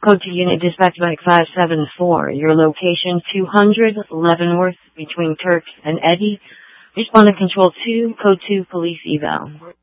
Code to Unit Dispatch Mike 574. Your location 200 Leavenworth between Turks and Eddy. Respond to Control 2, Code 2, Police Eval.